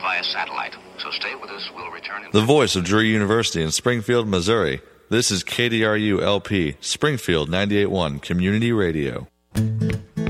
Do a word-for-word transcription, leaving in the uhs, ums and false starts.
via satellite. So stay with us. We'll return in... The voice of Drury University in Springfield, Missouri. This is K D R U L P, Springfield ninety-eight point one Community Radio.